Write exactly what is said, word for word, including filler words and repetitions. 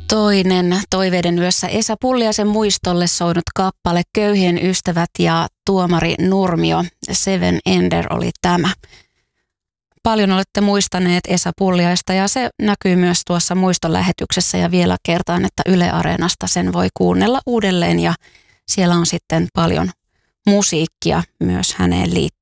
Toinen Toiveiden yössä Esa Pulliaisen muistolle soinut kappale Köyhien ystävät ja Tuomari Nurmio. Seven Ender oli tämä. Paljon olette muistaneet Esa Pulliaista ja se näkyy myös tuossa muistolähetyksessä ja vielä kertaan, että Yle Areenasta sen voi kuunnella uudelleen ja siellä on sitten paljon musiikkia myös häneen liittyen.